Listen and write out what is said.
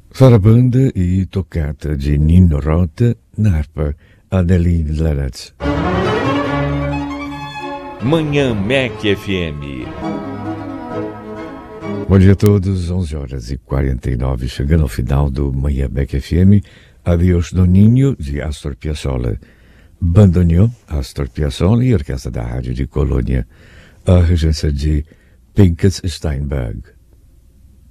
Sarabanda e tocata de Nino Rota, na harpa Adeline Laretz. Manhã Mac FM. Bom dia a todos, 11h49, chegando ao final do Manhã Mac FM. Adeus Doninho, de Astor Piazzolla. Bandoneon, Astor Piazzolla e Orquestra da Rádio de Colônia. A regência de Pinkas Steinberg.